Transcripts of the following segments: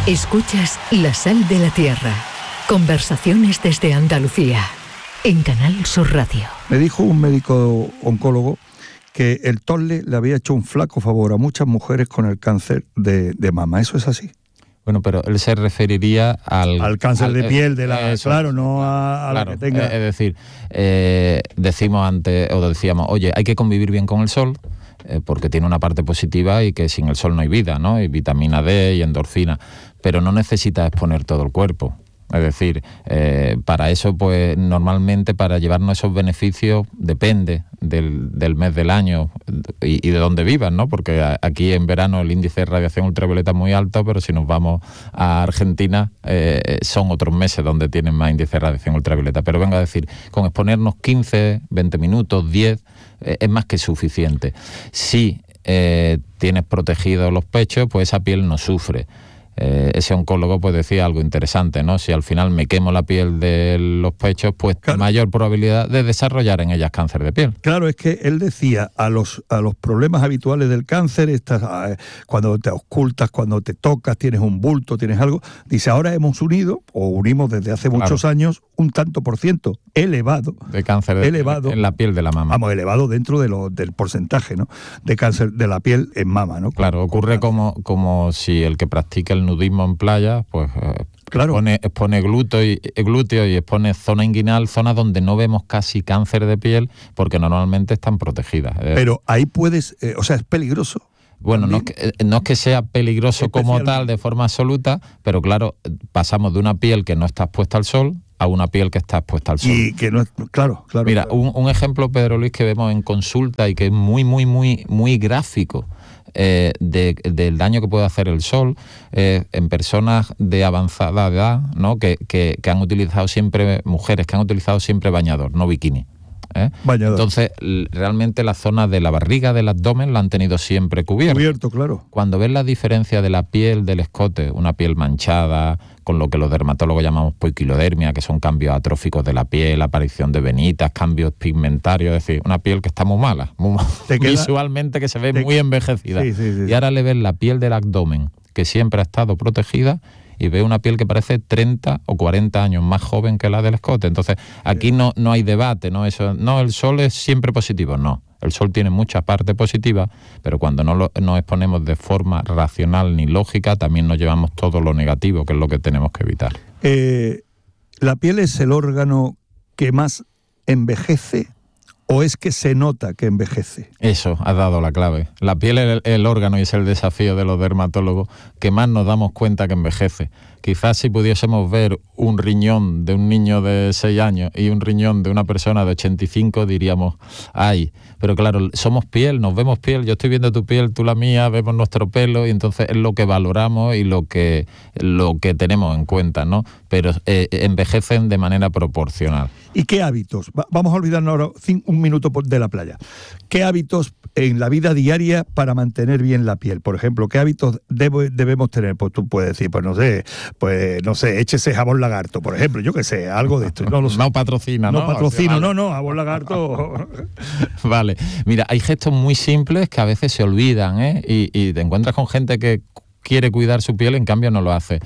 Escuchas La Sal de la Tierra. Conversaciones desde Andalucía, en Canal Sur Radio. Me dijo un médico oncólogo que el Tosle le había hecho un flaco favor a muchas mujeres con el cáncer de mama. ¿Eso es así? Bueno, pero él se referiría al cáncer de piel, claro, no a claro, lo que tenga. Es decir, decimos antes, o decíamos, oye, hay que convivir bien con el sol, porque tiene una parte positiva y que sin el sol no hay vida, ¿no? Y vitamina D y endorfina, pero no necesitas exponer todo el cuerpo. Es decir, para eso, pues normalmente para llevarnos esos beneficios depende del mes del año y de dónde vivas, ¿no? Porque aquí en verano el índice de radiación ultravioleta es muy alto, pero si nos vamos a Argentina son otros meses donde tienen más índice de radiación ultravioleta. Pero vengo a decir, con exponernos 15, 20 minutos, 10, es más que suficiente. Si tienes protegidos los pechos, pues esa piel no sufre. Ese oncólogo pues decía algo interesante, ¿no? Si al final me quemo la piel de los pechos, pues claro, mayor probabilidad de desarrollar en ellas cáncer de piel. Claro, es que él decía a los problemas habituales del cáncer, cuando te auscultas, cuando te tocas, tienes un bulto, tienes algo, dice, ahora hemos unido, o unimos desde hace muchos años, un tanto por ciento elevado de cáncer en la piel de la mama. Vamos, elevado dentro del porcentaje, ¿no?, de cáncer de la piel en mama, ¿no? Claro, ocurre como si el que practica el nudismo en playa, pues claro, expone glúteo y expone zona inguinal, zona donde no vemos casi cáncer de piel, porque normalmente están protegidas. Pero ahí puedes, es peligroso. Bueno, no es que sea peligroso como tal de forma absoluta, pero claro, pasamos de una piel que no está expuesta al sol a una piel que está expuesta al sol. Y que no es, claro. Mira, un ejemplo, Pedro Luis, que vemos en consulta y que es muy, muy, muy, muy gráfico del daño que puede hacer el sol en personas de avanzada edad, ¿no? que han utilizado siempre, mujeres que han utilizado siempre bañador, no bikini. Entonces, realmente la zona de la barriga, del abdomen, la han tenido siempre cubierto. Claro. Cuando ves la diferencia de la piel del escote, una piel manchada, con lo que los dermatólogos llamamos poiquilodermia, que son cambios atróficos de la piel, aparición de venitas, cambios pigmentarios, es decir, una piel que está muy mala, visualmente que se ve muy envejecida. Sí. Y ahora le ves la piel del abdomen, que siempre ha estado protegida, y ve una piel que parece 30 o 40 años más joven que la del escote. Entonces, aquí no hay debate, ¿no? El sol es siempre positivo, no. El sol tiene mucha parte positiva, pero cuando no nos exponemos de forma racional ni lógica, también nos llevamos todo lo negativo, que es lo que tenemos que evitar. ¿La piel es el órgano que más envejece o es que se nota que envejece? Eso, has dado la clave. La piel es el órgano y es el desafío de los dermatólogos que más nos damos cuenta que envejece. Quizás si pudiésemos ver un riñón de un niño de 6 años y un riñón de una persona de 85, diríamos, ¡ay! Pero claro, somos piel, nos vemos piel, yo estoy viendo tu piel, tú la mía, vemos nuestro pelo, y entonces es lo que valoramos y lo que tenemos en cuenta, ¿no? Pero envejecen de manera proporcional. ¿Y qué hábitos? Vamos a olvidarnos ahora un minuto de la playa. ¿Qué hábitos en la vida diaria para mantener bien la piel? Por ejemplo, ¿qué hábitos debemos tener? Pues tú puedes decir, pues no sé, échese jabón lagarto, por ejemplo, yo qué sé, algo de esto. No patrocina, ¿no? No patrocino, no, jabón lagarto. Vale, mira, hay gestos muy simples que a veces se olvidan, y te encuentras con gente que quiere cuidar su piel, en cambio no lo hace.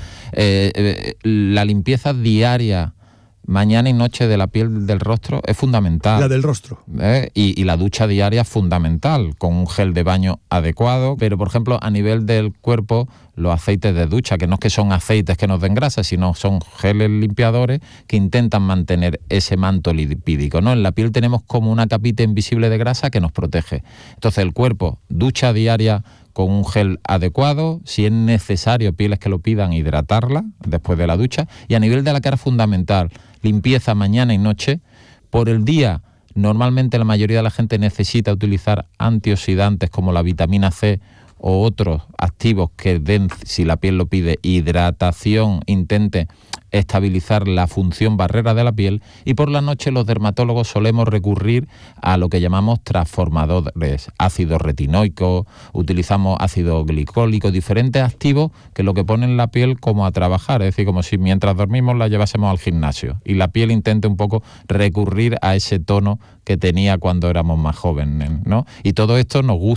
La limpieza diaria, mañana y noche, de la piel del rostro es fundamental. La del rostro. Y la ducha diaria es fundamental, con un gel de baño adecuado. Pero, por ejemplo, a nivel del cuerpo, los aceites de ducha, que no es que son aceites que nos den grasa, sino son geles limpiadores que intentan mantener ese manto lipídico, ¿no? En la piel tenemos como una capita invisible de grasa que nos protege. Entonces, el cuerpo, ducha diaria con un gel adecuado, si es necesario, pieles que lo pidan, hidratarla después de la ducha. Y a nivel de la cara, fundamental, limpieza mañana y noche. Por el día, normalmente la mayoría de la gente necesita utilizar antioxidantes como la vitamina C o otros activos que den, si la piel lo pide, hidratación, intente estabilizar la función barrera de la piel. Y por la noche los dermatólogos solemos recurrir a lo que llamamos transformadores, ácido retinoico, utilizamos ácido glicólico, diferentes activos que lo que ponen la piel como a trabajar, es decir, como si mientras dormimos la llevásemos al gimnasio y la piel intente un poco recurrir a ese tono que tenía cuando éramos más jóvenes, ¿no? Y todo esto nos gusta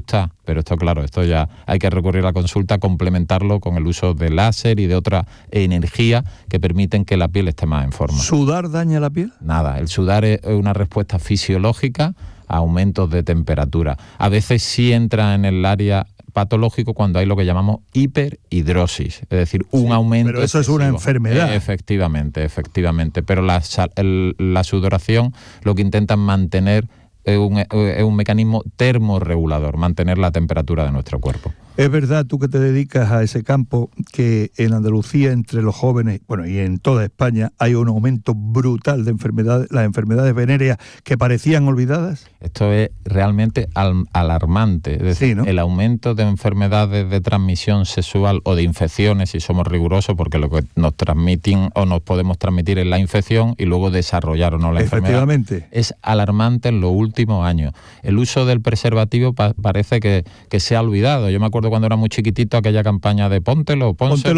Pero esto, claro, esto ya hay que recurrir a la consulta, complementarlo con el uso de láser y de otra energía que permiten que la piel esté más en forma. ¿Sudar daña la piel? Nada, el sudar es una respuesta fisiológica a aumentos de temperatura. A veces sí entra en el área patológico cuando hay lo que llamamos hiperhidrosis, es decir, un aumento. Pero eso excesivo. Es una enfermedad. Efectivamente. Pero la sudoración lo que intenta es mantener es un mecanismo termorregulador, mantener la temperatura de nuestro cuerpo. Es verdad, tú que te dedicas a ese campo, que en Andalucía, entre los jóvenes, bueno, y en toda España, hay un aumento brutal de enfermedades, las enfermedades venéreas que parecían olvidadas. Esto es realmente alarmante. Es decir, sí, ¿no? El aumento de enfermedades de transmisión sexual o de infecciones, si somos rigurosos, porque lo que nos transmiten o nos podemos transmitir es la infección y luego desarrollar o no la enfermedad. Es alarmante en los últimos años. El uso del preservativo parece que se ha olvidado. Yo me acuerdo cuando era muy chiquitito aquella campaña de pónselo,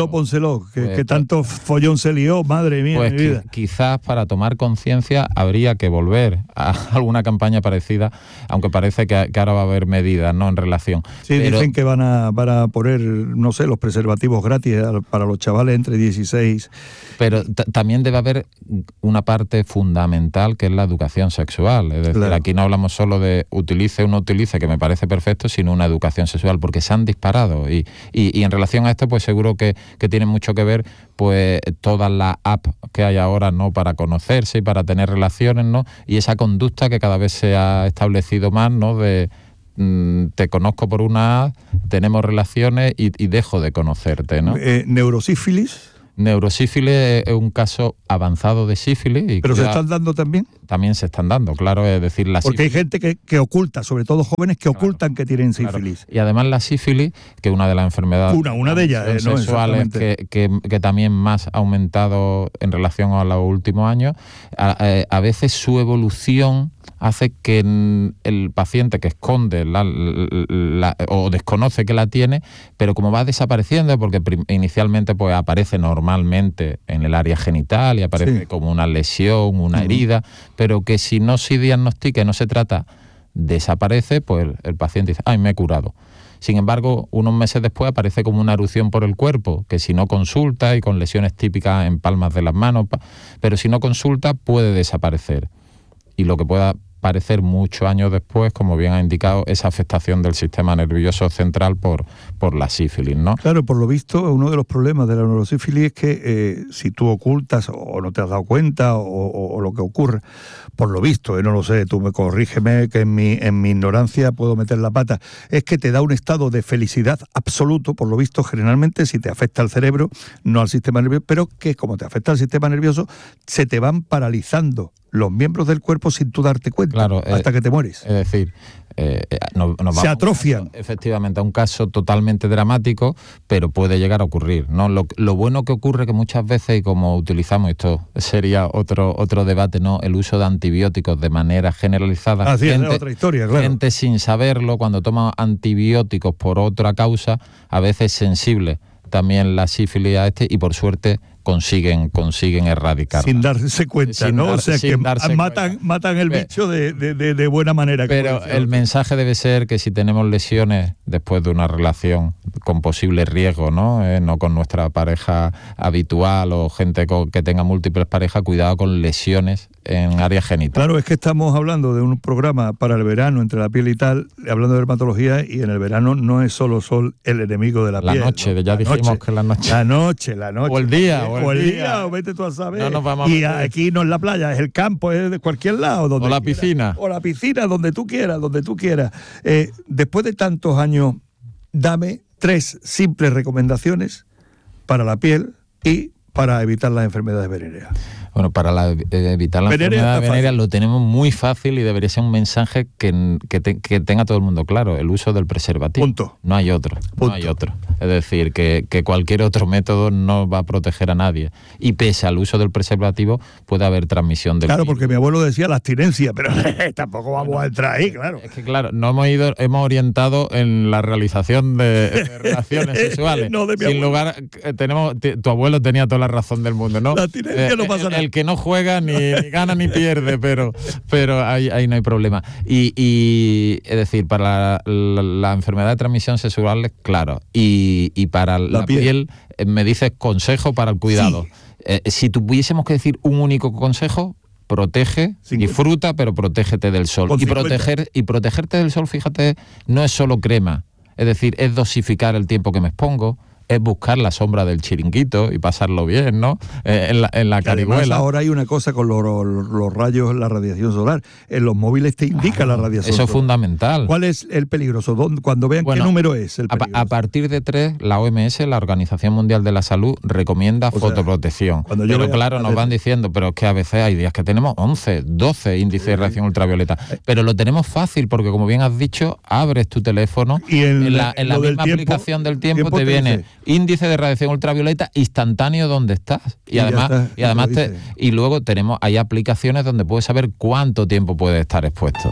que tanto follón se lió, madre mía, pues mi vida. Quizás para tomar conciencia habría que volver a alguna campaña parecida, aunque parece que ahora va a haber medidas, ¿no?, en relación. Sí, dicen que van a poner, no sé, los preservativos gratis para los chavales entre 16. Pero también debe haber una parte fundamental que es la educación sexual. Es decir, claro, aquí no hablamos solo de utilice o no utilice, que me parece perfecto, sino una educación sexual, porque se han disparado. Y en relación a esto, pues seguro que tienen mucho que ver pues todas las apps que hay ahora, ¿no?, para conocerse y para tener relaciones, ¿no?, y esa conducta que cada vez se ha establecido más, ¿no?, de te conozco por una app, tenemos relaciones y dejo de conocerte, ¿no? ¿Neurosífilis? Neurosífilis es un caso avanzado de sífilis. ¿Pero se están dando también? También se están dando, claro, es decir, la porque sífilis, hay gente que oculta, sobre todo jóvenes que ocultan que tienen sífilis. Claro. Y además la sífilis, que es una de las enfermedades una de ellas, sexuales que también más ha aumentado en relación a los últimos años, a veces su evolución hace que el paciente que esconde o desconoce que la tiene, pero como va desapareciendo, porque inicialmente pues aparece normalmente en el área genital y aparece como una lesión, una herida, pero que si no se diagnostica y no se trata, desaparece, pues el paciente dice, ¡ay, me he curado! Sin embargo, unos meses después aparece como una erupción por el cuerpo, que si no consulta, y con lesiones típicas en palmas de las manos, pero si no consulta puede desaparecer. Y lo que pueda aparecer muchos años después, como bien ha indicado, esa afectación del sistema nervioso central por la sífilis, ¿no? Claro, por lo visto, uno de los problemas de la neurosífilis es que si tú ocultas o no te has dado cuenta o lo que ocurre, por lo visto, no lo sé, tú me corrígeme, que en mi ignorancia puedo meter la pata, es que te da un estado de felicidad absoluto, por lo visto, generalmente, si te afecta al cerebro, no al sistema nervioso, pero que como te afecta al sistema nervioso, se te van paralizando los miembros del cuerpo sin tú darte cuenta, claro, hasta que te mueres. Es decir, se atrofian. Efectivamente, a un caso totalmente dramático, pero puede llegar a ocurrir, ¿no? Lo bueno que ocurre que muchas veces, y como utilizamos, esto sería otro debate, ¿no?, el uso de antibióticos de manera generalizada. Así es otra historia, claro. Gente sin saberlo, cuando toma antibióticos por otra causa, a veces sensible también la sífilis a y por suerte consiguen erradicarla. Sin darse cuenta, ¿no? O sea, que matan el bicho de buena manera. Pero el mensaje debe ser que si tenemos lesiones después de una relación con posible riesgo, ¿no? No con nuestra pareja habitual o gente que tenga múltiples parejas, cuidado con lesiones en área genital. Claro, es que estamos hablando de un programa para el verano, entre la piel y tal, hablando de dermatología, y en el verano no es solo sol el enemigo de la piel. La noche, ¿no? Ya dijimos que la noche. La noche. O el día. O vete tú a saber. Y aquí no es la playa, es el campo, es de cualquier lado. Donde o la piscina. O la piscina, donde tú quieras. Después de tantos años, dame 3 simples recomendaciones para la piel y para evitar las enfermedades venéreas. Bueno, para evitar la enfermedad venérea lo tenemos muy fácil y debería ser un mensaje que tenga todo el mundo claro, el uso del preservativo. Punto. No hay otro. Es decir, que cualquier otro método no va a proteger a nadie. Y pese al uso del preservativo puede haber transmisión del virus. Porque mi abuelo decía la abstinencia, pero tampoco vamos a entrar ahí, claro. Es que claro, hemos orientado en la realización de relaciones sexuales. No, de mi Sin lugar, tu abuelo tenía toda la razón del mundo, ¿no? La abstinencia no pasa nada. el que no juega ni gana ni pierde, pero ahí no hay problema. Y es decir, para la enfermedad de transmisión sexual, claro, y para la piel me dices consejo para el cuidado. Sí. Si tuviésemos que decir un único consejo, protege, 50. Disfruta, pero protégete del sol. Y protegerte del sol, fíjate, no es solo crema, es decir, es dosificar el tiempo que me expongo, es buscar la sombra del chiringuito y pasarlo bien, ¿no? En la carihuela. Además, ahora hay una cosa con los rayos, la radiación solar. En los móviles te indica la radiación solar. Eso es solar. Fundamental. ¿Cuál es el peligroso? Cuando vean qué número es el peligroso. A partir de 3, la OMS, la Organización Mundial de la Salud, recomienda fotoprotección. Pero claro, nos van diciendo, pero es que a veces hay días que tenemos 11, 12 índices de radiación ultravioleta. Pero lo tenemos fácil porque, como bien has dicho, abres tu teléfono y en la misma aplicación del tiempo te viene índice de radiación ultravioleta instantáneo donde estás. Y además y luego hay aplicaciones donde puedes saber cuánto tiempo puedes estar expuesto.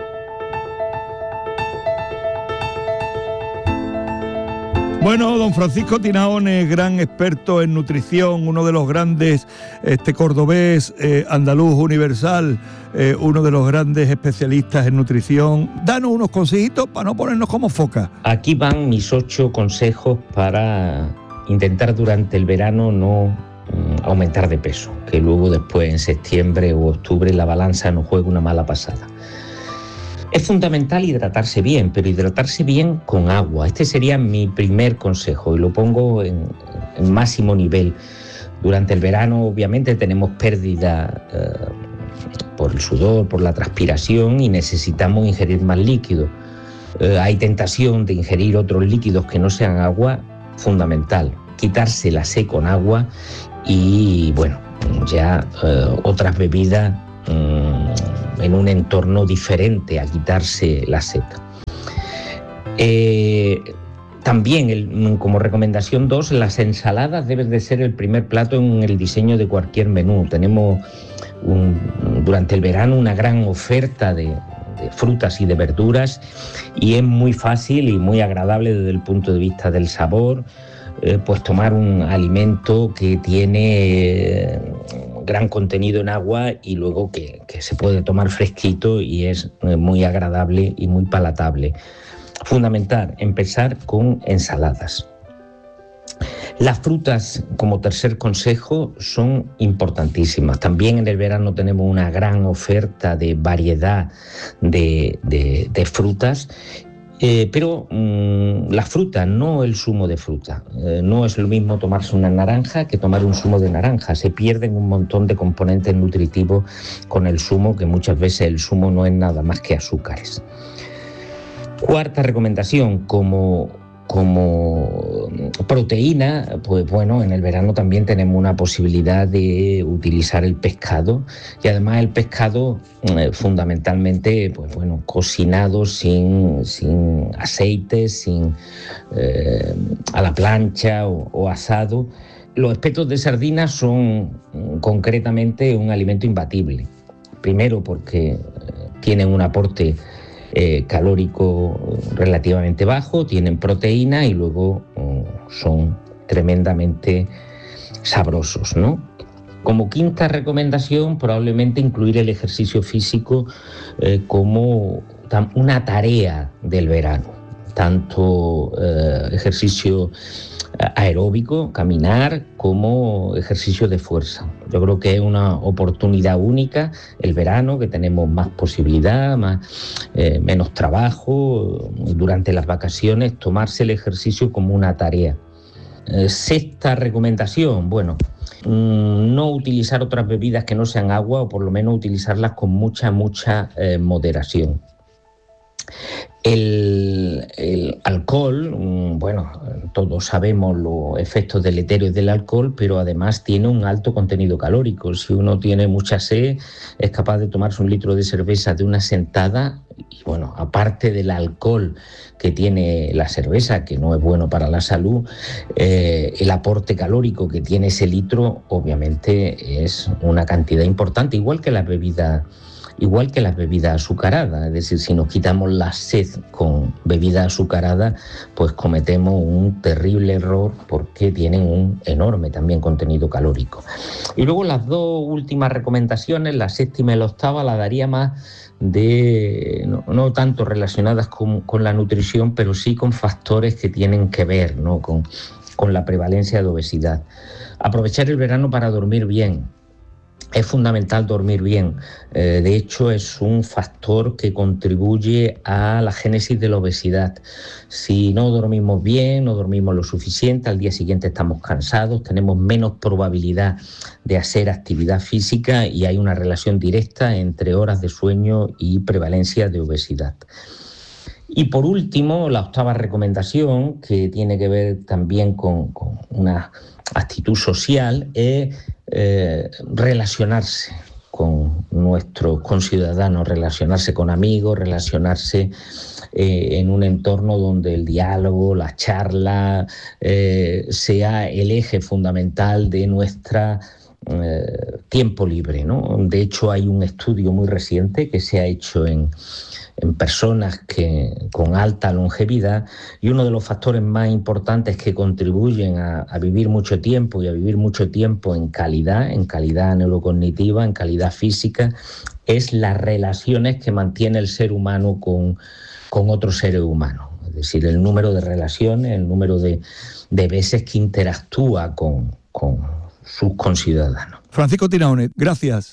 Bueno, don Francisco Tinaones, gran experto en nutrición, uno de los grandes cordobés, andaluz universal, uno de los grandes especialistas en nutrición. Danos unos consejitos para no ponernos como foca. Aquí van mis 8 consejos para intentar durante el verano no aumentar de peso, que luego después en septiembre o octubre la balanza nos juegue una mala pasada. Es fundamental hidratarse bien, pero hidratarse bien con agua. Este sería mi primer consejo y lo pongo en máximo nivel. Durante el verano, obviamente, tenemos pérdida por el sudor, por la transpiración y necesitamos ingerir más líquido. Hay tentación de ingerir otros líquidos que no sean agua, fundamental. Quitarse la sed con agua y, bueno, ya otras bebidas en un entorno diferente a quitarse la sed. También, como recomendación 2, las ensaladas deben de ser el primer plato en el diseño de cualquier menú. Tenemos durante el verano una gran oferta de frutas y de verduras y es muy fácil y muy agradable desde el punto de vista del sabor, pues tomar un alimento que tiene gran contenido en agua y luego que se puede tomar fresquito y es muy agradable y muy palatable. Fundamental, empezar con ensaladas. Las frutas, como tercer consejo, son importantísimas. También en el verano tenemos una gran oferta de variedad de frutas. Pero la fruta, no el zumo de fruta. No es lo mismo tomarse una naranja que tomar un zumo de naranja. Se pierden un montón de componentes nutritivos con el zumo, que muchas veces el zumo no es nada más que azúcares. Cuarta recomendación, como proteína, pues bueno, en el verano también tenemos una posibilidad de utilizar el pescado y además el pescado fundamentalmente, pues bueno, cocinado sin aceite, a la plancha o asado. Los espetos de sardina son concretamente un alimento imbatible. Primero porque tienen un aporte calórico relativamente bajo, tienen proteína y luego son tremendamente sabrosos, ¿no? Como quinta recomendación, probablemente incluir el ejercicio físico como una tarea del verano, tanto ejercicio aeróbico, caminar, como ejercicio de fuerza. Yo creo que es una oportunidad única el verano, que tenemos más posibilidad, menos trabajo durante las vacaciones, tomarse el ejercicio como una tarea. Sexta recomendación, bueno, no utilizar otras bebidas que no sean agua, o por lo menos utilizarlas con mucha moderación. El alcohol, bueno, todos sabemos los efectos deleterios del alcohol, pero además tiene un alto contenido calórico. Si uno tiene mucha sed, es capaz de tomarse 1 litro de cerveza de una sentada y, bueno, aparte del alcohol que tiene la cerveza, que no es bueno para la salud, el aporte calórico que tiene ese litro, obviamente, es una cantidad importante, igual que las bebidas igual que las bebidas azucaradas. Es decir, si nos quitamos la sed con bebidas azucaradas, pues cometemos un terrible error porque tienen un enorme también contenido calórico. Y luego las dos últimas recomendaciones, la séptima y la octava, la daría más no tanto relacionadas con la nutrición, pero sí con factores que tienen que ver, ¿no?, con la prevalencia de obesidad. Aprovechar el verano para dormir bien. Es fundamental dormir bien. De hecho, es un factor que contribuye a la génesis de la obesidad. Si no dormimos bien, no dormimos lo suficiente, al día siguiente estamos cansados, tenemos menos probabilidad de hacer actividad física y hay una relación directa entre horas de sueño y prevalencia de obesidad. Y por último, la octava recomendación, que tiene que ver también con una actitud social, es relacionarse con nuestros conciudadanos, relacionarse con amigos, relacionarse en un entorno donde el diálogo, la charla, sea el eje fundamental de nuestra tiempo libre, ¿no? De hecho, hay un estudio muy reciente que se ha hecho en personas con alta longevidad, y uno de los factores más importantes que contribuyen a vivir mucho tiempo y a vivir mucho tiempo en calidad neurocognitiva, en calidad física, es las relaciones que mantiene el ser humano con otros seres humanos. Es decir, el número de relaciones, el número de veces que interactúa con sus conciudadanos. Francisco Tiraone, gracias.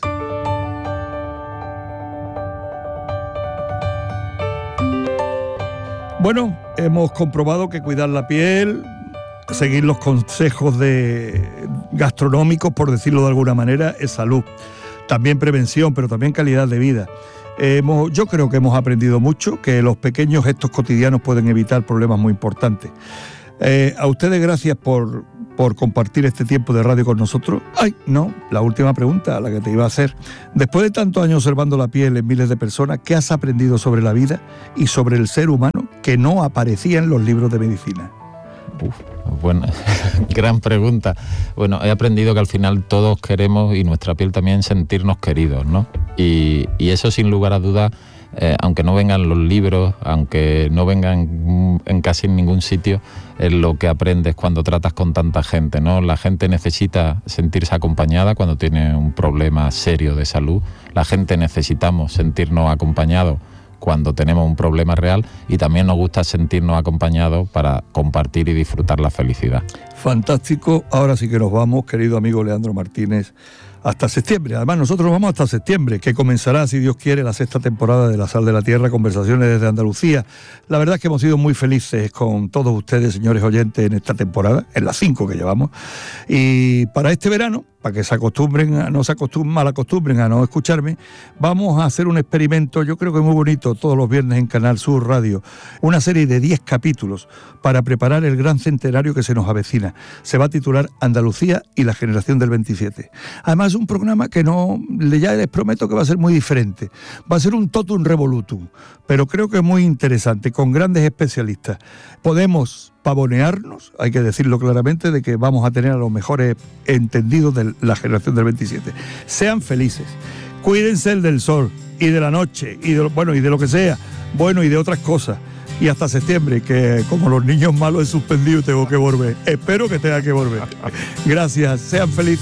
Bueno, hemos comprobado que cuidar la piel, seguir los consejos gastronómicos, por decirlo de alguna manera, es salud. También prevención, pero también calidad de vida. Yo creo que hemos aprendido mucho, que los pequeños gestos cotidianos pueden evitar problemas muy importantes. A ustedes gracias por compartir este tiempo de radio con nosotros. La última pregunta, la que te iba a hacer. Después de tantos años observando la piel en miles de personas, ¿qué has aprendido sobre la vida y sobre el ser humano que no aparecía en los libros de medicina? Bueno, gran pregunta. Bueno, he aprendido que al final todos queremos, y nuestra piel también, sentirnos queridos, ¿no? Y eso, sin lugar a dudas, aunque no vengan los libros, aunque no vengan en casi ningún sitio, es lo que aprendes cuando tratas con tanta gente, ¿no? La gente necesita sentirse acompañada cuando tiene un problema serio de salud. La gente necesitamos sentirnos acompañados cuando tenemos un problema real, y también nos gusta sentirnos acompañados para compartir y disfrutar la felicidad. Fantástico. Ahora sí que nos vamos, querido amigo Leandro Martínez, hasta septiembre. Además, nosotros vamos hasta septiembre, que comenzará, si Dios quiere, la 6ª temporada de La Sal de la Tierra, Conversaciones desde Andalucía. La verdad es que hemos sido muy felices con todos ustedes, señores oyentes, en esta temporada, en las 5 que llevamos. Y para este verano, para que se acostumbren a no escucharme, vamos a hacer un experimento, yo creo que muy bonito, todos los viernes en Canal Sur Radio, una serie de 10 capítulos para preparar el gran centenario que se nos avecina. Se va a titular Andalucía y la generación del 27. Además, es un programa que ya les prometo que va a ser muy diferente. Va a ser un totum revolutum, pero creo que es muy interesante, con grandes especialistas. Podemos pavonearnos, hay que decirlo claramente, de que vamos a tener a los mejores entendidos de la generación del 27. Sean felices, cuídense del sol y de la noche y de lo que sea, y de otras cosas. Y hasta septiembre, que como los niños malos he suspendido, tengo que volver. Espero que tenga que volver. Gracias, sean felices.